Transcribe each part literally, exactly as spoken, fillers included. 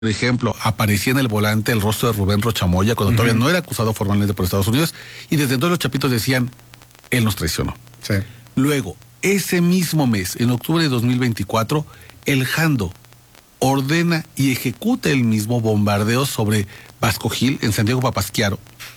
Por ejemplo, aparecía en el volante el rostro de Rubén Rochamoya cuando uh-huh. todavía no era acusado formalmente por Estados Unidos, y desde entonces los chapitos decían, él nos traicionó. Sí. Luego, ese mismo mes, en octubre de dos mil veinticuatro, el Jando ordena y ejecuta el mismo bombardeo sobre Vasco Gil, en Santiago Papasquiaro,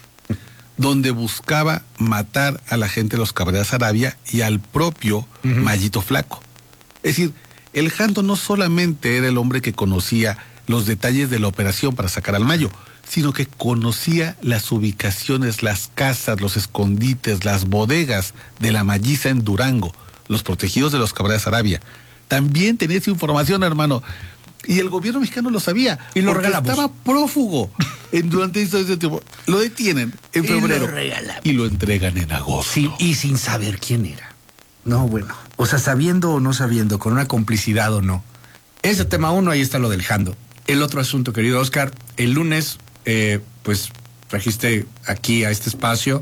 donde buscaba matar a la gente de los Cabreras Arabia y al propio uh-huh. Mayito Flaco. Es decir, el Jando no solamente era el hombre que conocía los detalles de la operación para sacar al Mayo, sino que conocía las ubicaciones, las casas, los escondites, las bodegas de la Malliza en Durango, los protegidos de los Cabreras Arabia. También tenía esa información, hermano, y el gobierno mexicano lo sabía, y lo regalamos. Estaba prófugo en, durante ese tiempo. Lo detienen en febrero y lo, y lo entregan en agosto. Sí, y sin saber quién era. No, bueno, o sea, sabiendo o no sabiendo, con una complicidad o no. Ese tema uno, ahí está lo del Jando. El otro asunto, querido Oscar, el lunes, eh, pues, trajiste aquí a este espacio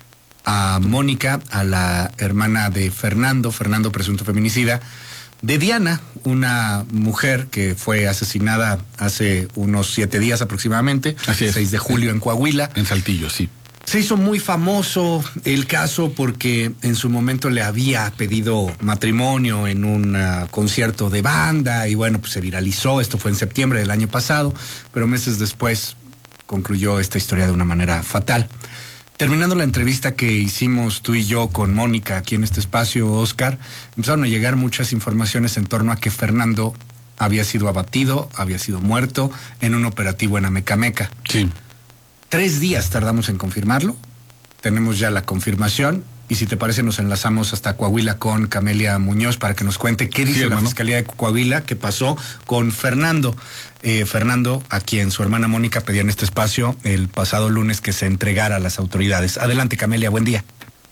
a Mónica, a la hermana de Fernando, Fernando presunto feminicida, de Diana, una mujer que fue asesinada hace unos siete días aproximadamente, Así es. seis de julio en Coahuila. En Saltillo, sí. Se hizo muy famoso el caso porque en su momento le había pedido matrimonio en un uh, concierto de banda y bueno, pues se viralizó. Esto fue en septiembre del año pasado, pero meses después concluyó esta historia de una manera fatal. Terminando la entrevista que hicimos tú y yo con Mónica aquí en este espacio, Oscar, empezaron a llegar muchas informaciones en torno a que Fernando había sido abatido, había sido muerto en un operativo en Amecameca. Sí. Tres días tardamos en confirmarlo, tenemos ya la confirmación, y si te parece nos enlazamos hasta Coahuila con Camelia Muñoz para que nos cuente qué dice sí, la Fiscalía de Coahuila, qué pasó con Fernando. Eh, Fernando, a quien su hermana Mónica pedía en este espacio el pasado lunes que se entregara a las autoridades. Adelante, Camelia, buen día.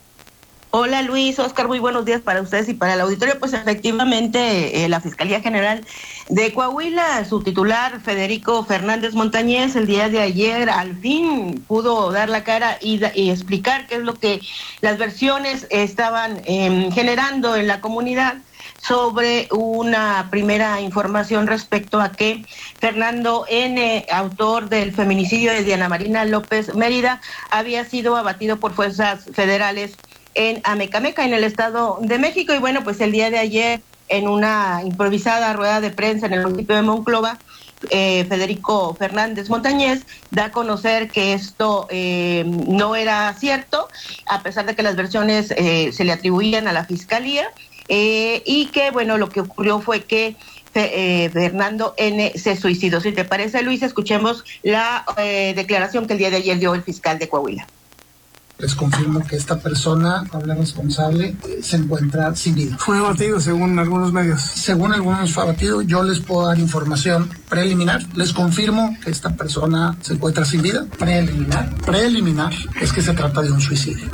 Hola Luis, Oscar, muy buenos días para ustedes y para el auditorio. Pues efectivamente eh, la Fiscalía General de Coahuila, su titular Federico Fernández Montañez, el día de ayer al fin pudo dar la cara y, y explicar qué es lo que las versiones estaban eh, generando en la comunidad sobre una primera información respecto a que Fernando N., autor del feminicidio de Diana Marina López Mérida, había sido abatido por fuerzas federales en Amecameca, en el Estado de México. Y bueno, pues el día de ayer, en una improvisada rueda de prensa en el municipio de Monclova, eh, Federico Fernández Montañez da a conocer que esto eh, no era cierto, a pesar de que las versiones eh, se le atribuían a la Fiscalía, eh, y que, bueno, lo que ocurrió fue que eh, Fernando N. se suicidó. Si te parece, Luis, escuchemos la eh, declaración que el día de ayer dio el fiscal de Coahuila. Les confirmo que esta persona, la responsable, se encuentra sin vida. Fue abatido según algunos medios. Según algunos fue abatido, yo les puedo dar información preliminar. Les confirmo que esta persona se encuentra sin vida. Preliminar. Preliminar es que se trata de un suicidio.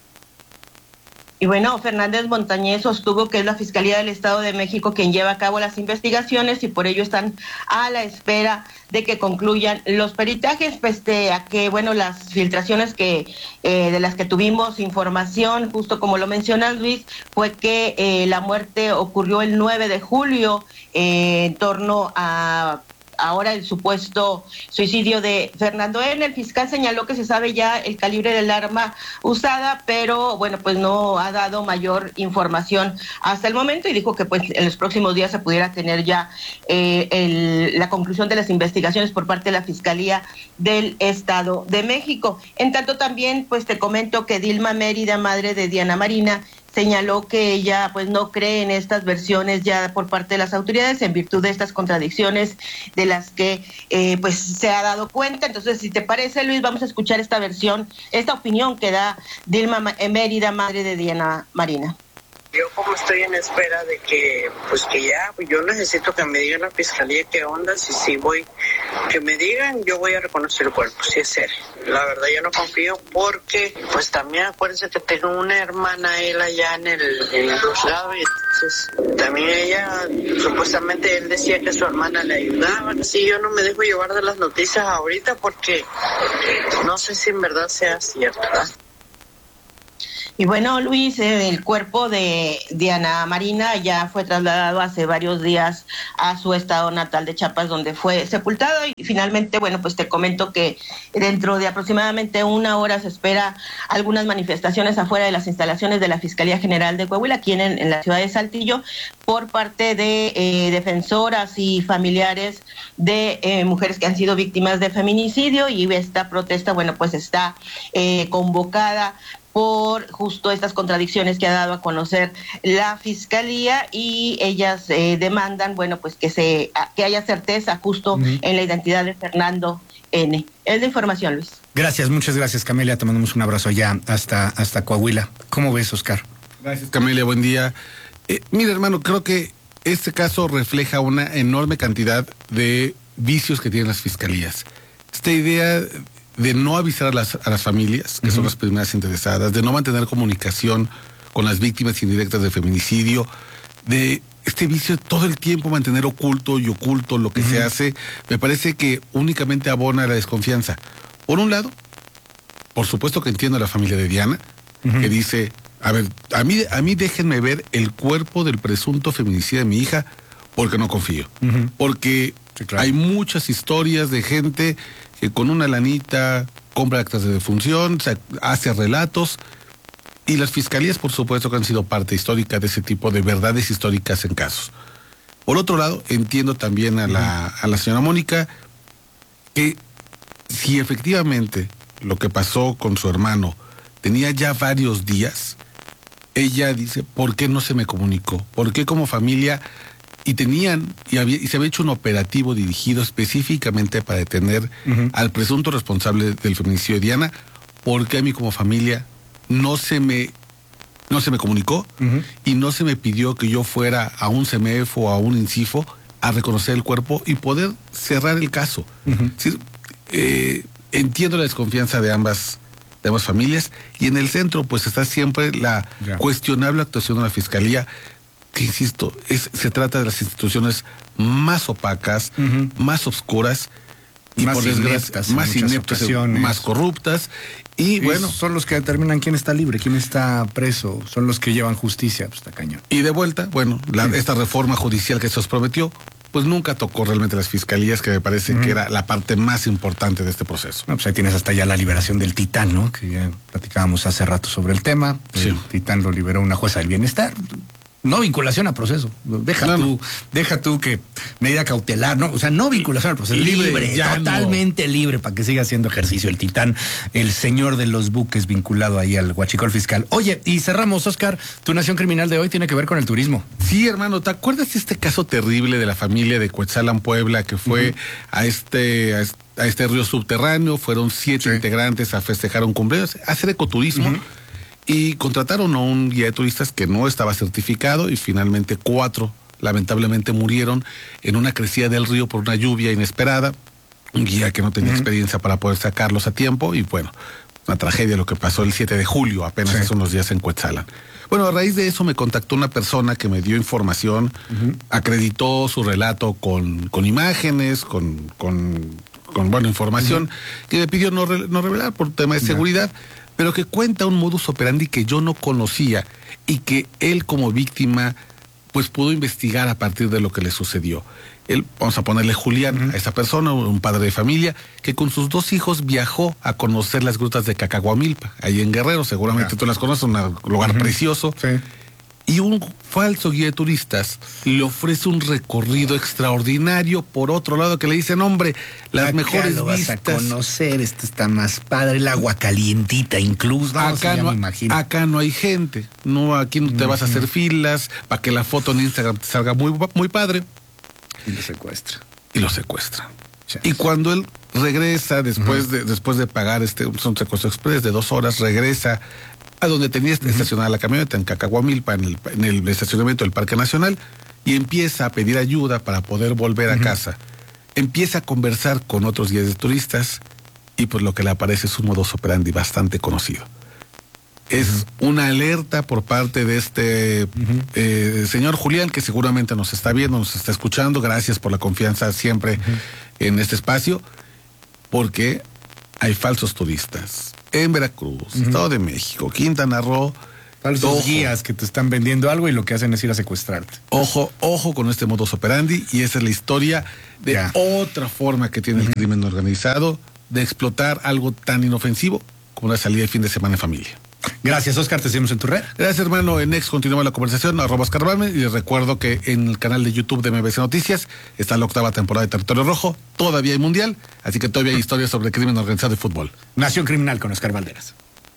Y bueno, Fernández Montañez sostuvo que es la Fiscalía del Estado de México quien lleva a cabo las investigaciones y por ello están a la espera de que concluyan los peritajes, pese a que, bueno, las filtraciones que eh, de las que tuvimos información, justo como lo menciona Luis, fue que eh, la muerte ocurrió el nueve de julio eh, en torno a ahora el supuesto suicidio de Fernando N. El fiscal señaló que se sabe ya el calibre del arma usada, pero bueno, pues no ha dado mayor información hasta el momento y dijo que pues en los próximos días se pudiera tener ya eh, el, la conclusión de las investigaciones por parte de la Fiscalía del Estado de México. En tanto también pues te comento que Dilma Mérida, madre de Diana Marina, señaló que ella pues no cree en estas versiones ya por parte de las autoridades en virtud de estas contradicciones de las que eh, pues se ha dado cuenta. Entonces, si te parece, Luis, vamos a escuchar esta versión, esta opinión que da Dilma Mérida, madre de Diana Marina. Yo como estoy en espera de que, pues que ya, pues yo necesito que me digan la fiscalía qué onda, si sí voy, que me digan, yo voy a reconocer el cuerpo, si es él. La verdad yo no confío porque, pues también acuérdense que tengo una hermana, él allá en el, en el juzgado, y entonces también ella, supuestamente él decía que su hermana le ayudaba. Sí, yo no me dejo llevar de las noticias ahorita porque no sé si en verdad sea cierto, ¿verdad? Y bueno, Luis, eh, el cuerpo de Diana Marina ya fue trasladado hace varios días a su estado natal de Chiapas, donde fue sepultado. Y finalmente, bueno, pues te comento que dentro de aproximadamente una hora se espera algunas manifestaciones afuera de las instalaciones de la Fiscalía General de Coahuila, aquí en, en la ciudad de Saltillo, por parte de eh, defensoras y familiares de eh, mujeres que han sido víctimas de feminicidio. Y esta protesta, bueno, pues está eh, convocada por justo estas contradicciones que ha dado a conocer la Fiscalía, y ellas eh, demandan, bueno, pues que se que haya certeza justo uh-huh. en la identidad de Fernando N. Es la información, Luis. Gracias, muchas gracias, Camelia. Te mandamos un abrazo ya hasta, hasta Coahuila. ¿Cómo ves, Oscar? Gracias, Camelia, buen día. Eh, mira, hermano, creo que este caso refleja una enorme cantidad de vicios que tienen las fiscalías. Esta idea de no avisar a las, a las familias, que uh-huh. son las primeras interesadas, de no mantener comunicación con las víctimas indirectas de feminicidio, de este vicio de todo el tiempo mantener oculto y oculto lo que uh-huh. se hace, me parece que únicamente abona la desconfianza. Por un lado, por supuesto que entiendo a la familia de Diana, uh-huh. que dice, a ver, a mí, a mí déjenme ver el cuerpo del presunto feminicida de mi hija, porque no confío. Uh-huh. Porque sí, claro. hay muchas historias de gente que con una lanita compra actas de defunción, se hace relatos, y las fiscalías, por supuesto, que han sido parte histórica de ese tipo de verdades históricas en casos. Por otro lado, entiendo también a la, a la señora Mónica que si efectivamente lo que pasó con su hermano tenía ya varios días, ella dice, ¿por qué no se me comunicó? ¿Por qué como familia? Y tenían, y, había, y se había hecho un operativo dirigido específicamente para detener uh-huh. al presunto responsable del feminicidio de Diana. ¿Por qué a mí como familia no se me, no se me comunicó uh-huh. y no se me pidió que yo fuera a un C M E F o a un INCIFO a reconocer el cuerpo y poder cerrar el caso? Uh-huh. Es decir, eh, entiendo la desconfianza de ambas, de ambas familias, y en el centro pues está siempre la yeah. cuestionable actuación de la Fiscalía, que insisto, es, se trata de las instituciones más opacas, uh-huh. más oscuras, y más por desgracia, más ineptas, más corruptas, y, y bueno, son los que determinan quién está libre, quién está preso, son los que llevan justicia, pues está cañón. Y de vuelta, bueno, la, sí. esta reforma judicial que se os prometió, pues nunca tocó realmente las fiscalías, que me parece uh-huh. que era la parte más importante de este proceso. No, pues ahí tienes hasta ya la liberación del Titán, ¿no? Que ya platicábamos hace rato sobre el tema. Sí. El Titán lo liberó una jueza del bienestar. No vinculación a proceso. Deja no, tú, no. deja tú que medida cautelar, ¿no? O sea, no vinculación al proceso. Libre, libre totalmente no. libre, para que siga haciendo ejercicio el Titán, el señor de los buques, vinculado ahí al huachicol fiscal. Oye, y cerramos, Oscar, tu Nación Criminal de hoy tiene que ver con el turismo. Sí, hermano, ¿te acuerdas de este caso terrible de la familia de Cuetzalan, Puebla, que fue uh-huh. a este... A este a este río subterráneo? Fueron siete sí. integrantes a festejar un cumpleaños, a hacer ecoturismo, uh-huh. y contrataron a un guía de turistas que no estaba certificado, y finalmente cuatro lamentablemente murieron en una crecida del río por una lluvia inesperada, un guía que no tenía uh-huh. experiencia para poder sacarlos a tiempo, y bueno, una tragedia lo que pasó el siete de julio, apenas sí. hace unos días en Cuetzalan. Bueno, a raíz de eso me contactó una persona que me dio información, uh-huh. acreditó su relato con, con imágenes, con, con, con buena información, uh-huh. que me pidió no, re, no revelar por tema de uh-huh. seguridad, pero que cuenta un modus operandi que yo no conocía y que él como víctima pues pudo investigar a partir de lo que le sucedió. Él, vamos a ponerle Julián, uh-huh. a esa persona, un padre de familia, que con sus dos hijos viajó a conocer las grutas de Cacahuamilpa, ahí en Guerrero, seguramente yeah. tú las conoces, un lugar uh-huh. precioso. Sí. Y un falso guía de turistas le ofrece un recorrido extraordinario por otro lado, que le dicen, hombre, las acá mejores lo vistas. Vas a conocer, esto está más padre, el agua calientita incluso. Acá, no, no, me imagino. Acá no hay gente, no, aquí no te uh-huh. vas a hacer filas para que la foto en Instagram te salga muy, muy padre. Y lo secuestra. Y lo secuestra. Yes. Y cuando él regresa, después, uh-huh. de, después de pagar este un secuestro express de dos horas, regresa a donde tenía estacionada uh-huh. la camioneta, en Cacahuamilpa, en el, en el estacionamiento del Parque Nacional, y empieza a pedir ayuda para poder volver uh-huh. a casa. Empieza a conversar con otros guías de turistas, y pues lo que le aparece es un modus operandi bastante conocido. Es uh-huh. una alerta por parte de este uh-huh. eh, señor Julián, que seguramente nos está viendo, nos está escuchando. Gracias por la confianza siempre uh-huh. en este espacio, porque hay falsos turistas en Veracruz, uh-huh. Estado de México, Quintana Roo. Falsos guías que te están vendiendo algo y lo que hacen es ir a secuestrarte. Ojo, ojo con este modus operandi, y esa es la historia de ya. otra forma que tiene uh-huh. el crimen organizado de explotar algo tan inofensivo como una salida de fin de semana en familia. Gracias, Oscar, te seguimos en tu red. Gracias, hermano. En X continuamos la conversación, arroba Oscar Valme, y les recuerdo que en el canal de YouTube de M B C Noticias está la octava temporada de Territorio Rojo, todavía hay mundial, así que todavía hay historias sobre crimen organizado y fútbol. Nación Criminal con Oscar Valderas.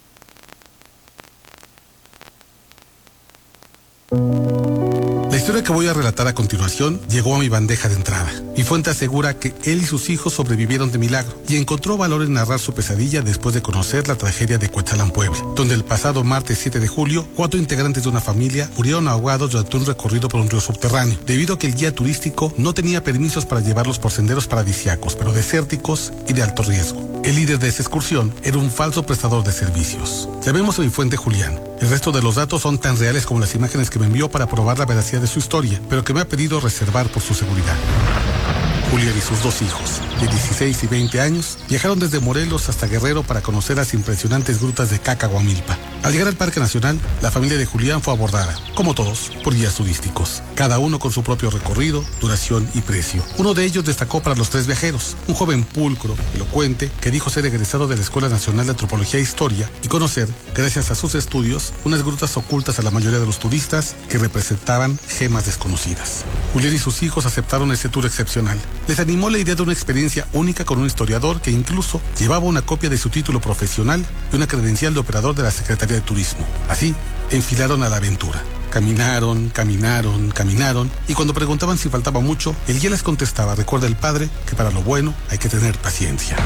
La historia que voy a relatar a continuación llegó a mi bandeja de entrada. Mi fuente asegura que él y sus hijos sobrevivieron de milagro y encontró valor en narrar su pesadilla después de conocer la tragedia de Cuetzalan, Puebla, donde el pasado martes siete de julio, cuatro integrantes de una familia murieron ahogados durante un recorrido por un río subterráneo, debido a que el guía turístico no tenía permisos para llevarlos por senderos paradisíacos, pero desérticos y de alto riesgo. El líder de esa excursión era un falso prestador de servicios. Llamemos a mi fuente Julián. El resto de los datos son tan reales como las imágenes que me envió para probar la veracidad de su historia, pero que me ha pedido reservar por su seguridad. Julián y sus dos hijos, de dieciséis y veinte años, viajaron desde Morelos hasta Guerrero para conocer las impresionantes grutas de Cacahuamilpa. Al llegar al Parque Nacional, la familia de Julián fue abordada, como todos, por guías turísticos, cada uno con su propio recorrido, duración y precio. Uno de ellos destacó para los tres viajeros, un joven pulcro, elocuente, que dijo ser egresado de la Escuela Nacional de Antropología e Historia y conocer, gracias a sus estudios, unas grutas ocultas a la mayoría de los turistas que representaban gemas desconocidas. Julián y sus hijos aceptaron ese tour excepcional. Les animó la idea de una experiencia única con un historiador que incluso llevaba una copia de su título profesional y una credencial de operador de la Secretaría de Turismo. Así, enfilaron a la aventura. Caminaron, caminaron, caminaron, y cuando preguntaban si faltaba mucho, el guía les contestaba: recuerda el padre que para lo bueno hay que tener paciencia.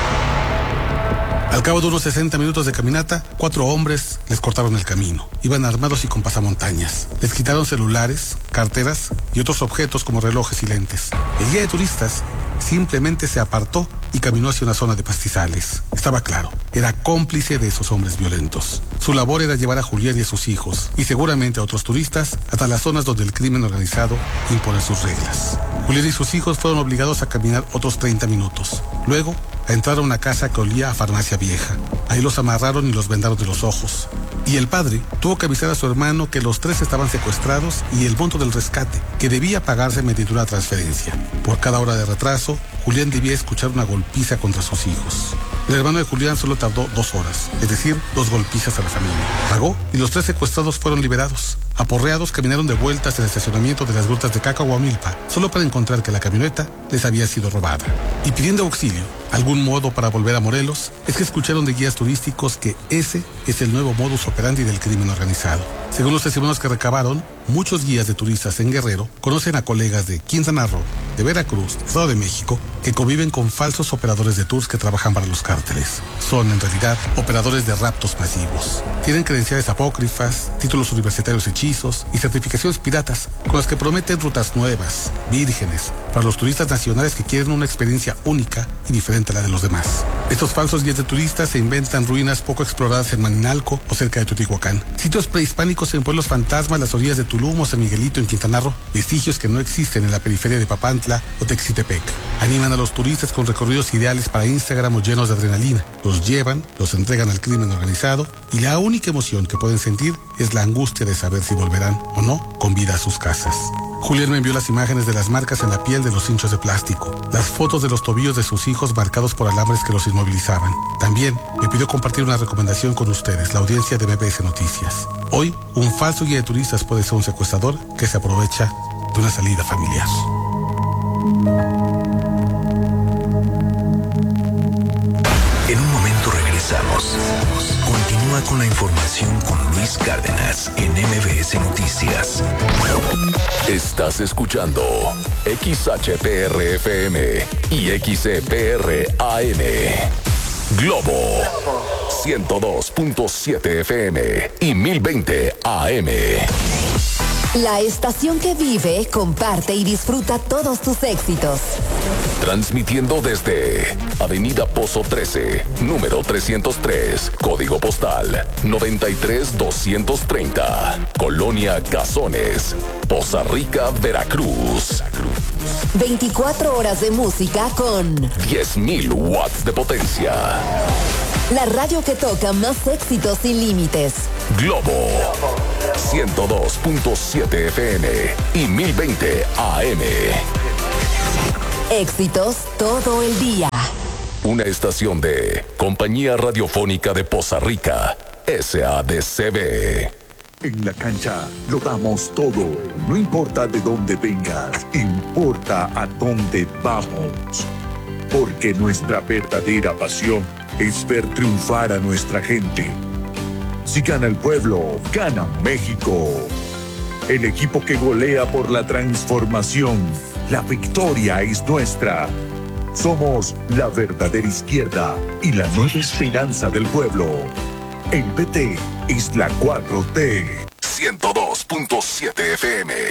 Al cabo de unos sesenta minutos de caminata, cuatro hombres les cortaron el camino. Iban armados y con pasamontañas. Les quitaron celulares, carteras y otros objetos como relojes y lentes. El guía de turistas simplemente se apartó y caminó hacia una zona de pastizales. Estaba claro, era cómplice de esos hombres violentos. Su labor era llevar a Julián y a sus hijos, y seguramente a otros turistas, hasta las zonas donde el crimen organizado impone sus reglas. Julián y sus hijos fueron obligados a caminar otros treinta minutos. Luego, a entrar a una casa que olía a farmacia vieja. Ahí los amarraron y los vendaron de los ojos. Y el padre tuvo que avisar a su hermano que los tres estaban secuestrados y el monto del rescate, que debía pagarse mediante una transferencia. Por cada hora de retraso, Julián debía escuchar una golpiza contra sus hijos. El hermano de Julián solo tardó dos horas, es decir, dos golpizas a la familia. Pagó y los tres secuestrados fueron liberados. Aporreados, caminaron de vuelta hacia el estacionamiento de las grutas de Cacahuamilpa, solo para encontrar que la camioneta les había sido robada. Y pidiendo auxilio, algún modo para volver a Morelos, es que escucharon de guías turísticos que ese es el nuevo modus operandi del crimen organizado. Según los testimonios que recabaron, muchos guías de turistas en Guerrero conocen a colegas de Quintana Roo, de Veracruz, Estado de México, que conviven con falsos operadores de tours que trabajan para los cárteles. Son, en realidad, operadores de raptos masivos. Tienen credenciales apócrifas, títulos universitarios hechizos y certificaciones piratas, con las que prometen rutas nuevas, vírgenes, para los turistas nacionales que quieren una experiencia única y diferente a la de los demás. Estos falsos guías de turistas se inventan ruinas poco exploradas en Maninalco o cerca de Teotihuacán, sitios prehispánicos en pueblos fantasmas, las orillas de Tulum o San Miguelito en Quintana Roo, vestigios que no existen en la periferia de Papantla o Texitepec. Animan a los turistas con recorridos ideales para Instagram o llenos de adrenalina. Los llevan, los entregan al crimen organizado y la única emoción que pueden sentir es la angustia de saber si volverán o no con vida a sus casas. Julián me envió las imágenes de las marcas en la piel de los cinchos de plástico, las fotos de los tobillos de sus hijos marcados por alambres que los inmovilizaban. También me pidió compartir una recomendación con ustedes, la audiencia de M B S Noticias. Hoy, un falso guía de turistas puede ser un secuestrador que se aprovecha de una salida familiar. En un momento regresamos. Continúa con la información con Luis Cárdenas en M B S Noticias. Estás escuchando X H P R F M y X E P R A M. Globo ciento dos punto siete F M y mil veinte A M. La estación que vive, comparte y disfruta todos tus éxitos. Transmitiendo desde Avenida Pozo trece, número trescientos tres, código postal noventa y tres doscientos treinta, Colonia Cazones, Poza Rica, Veracruz. veinticuatro horas de música con diez mil watts de potencia. La radio que toca más éxitos sin límites. Globo ciento dos punto siete F M y mil veinte A M. Éxitos todo el día. Una estación de Compañía Radiofónica de Poza Rica, S A D C B. En la cancha lo damos todo. No importa de dónde vengas, importa a dónde vamos. Porque nuestra verdadera pasión es ver triunfar a nuestra gente. Si gana el pueblo, gana México. El equipo que golea por la transformación. La victoria es nuestra. Somos la verdadera izquierda y la nueva esperanza del pueblo. El P T es la cuatro T. ciento dos punto siete F M.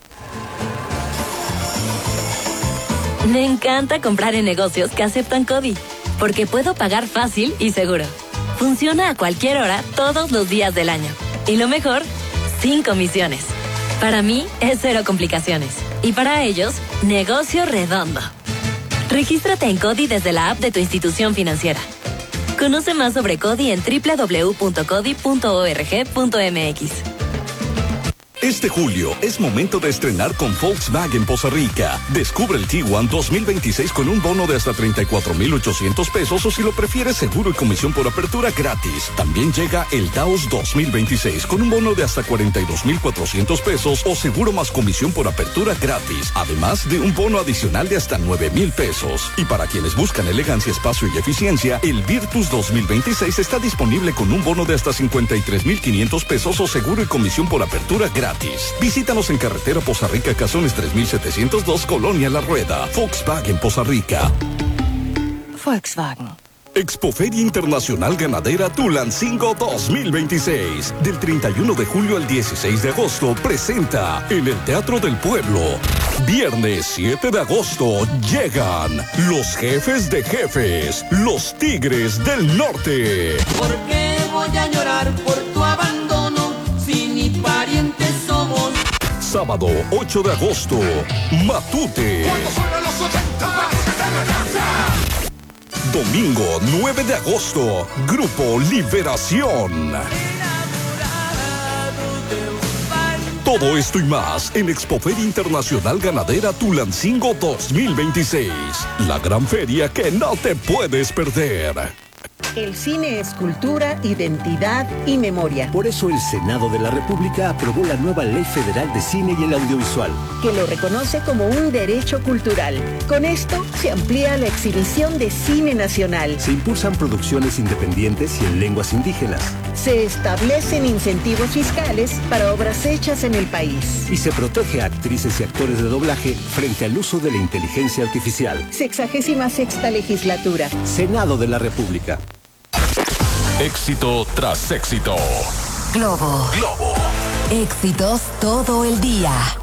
Me encanta comprar en negocios que aceptan CODI, porque puedo pagar fácil y seguro. Funciona a cualquier hora, todos los días del año. Y lo mejor, sin comisiones. Para mí, es cero complicaciones. Y para ellos, negocio redondo. Regístrate en CODI desde la app de tu institución financiera. Conoce más sobre CODI en doble u doble u doble u punto codi punto org punto m x. Este julio es momento de estrenar con Volkswagen Poza Rica. Descubre el Tiguan dos mil veintiséis con un bono de hasta treinta y cuatro mil ochocientos pesos o si lo prefieres seguro y comisión por apertura gratis. También llega el Taos dos mil veintiséis con un bono de hasta cuarenta y dos mil cuatrocientos pesos o seguro más comisión por apertura gratis. Además de un bono adicional de hasta nueve mil pesos. Y para quienes buscan elegancia, espacio y eficiencia, el Virtus dos mil veintiséis está disponible con un bono de hasta cincuenta y tres mil quinientos pesos o seguro y comisión por apertura gratis. Visítanos en carretera Poza Rica, Cazones tres mil setecientos dos, Colonia La Rueda. Volkswagen Poza Rica. Volkswagen. Expoferia Internacional Ganadera Tulancingo dos mil veintiséis. Del treinta y uno de julio al dieciséis de agosto presenta en el Teatro del Pueblo. Viernes siete de agosto llegan los jefes de jefes, los Tigres del Norte. ¿Por qué voy a llorar por tu abandono si ni parientes somos? Sábado ocho de agosto, Matute. Domingo nueve de agosto, Grupo Liberación. Todo esto y más en Expoferia Internacional Ganadera Tulancingo dos mil veintiséis. La gran feria que no te puedes perder. El cine es cultura, identidad y memoria. Por eso el Senado de la República aprobó la nueva Ley Federal de Cine y el Audiovisual, que lo reconoce como un derecho cultural. Con esto se amplía la exhibición de cine nacional. Se impulsan producciones independientes y en lenguas indígenas. Se establecen incentivos fiscales para obras hechas en el país. Y se protege a actrices y actores de doblaje frente al uso de la inteligencia artificial. Sexagésima sexta legislatura. Senado de la República. Éxito tras éxito. Globo. Globo. Éxitos todo el día.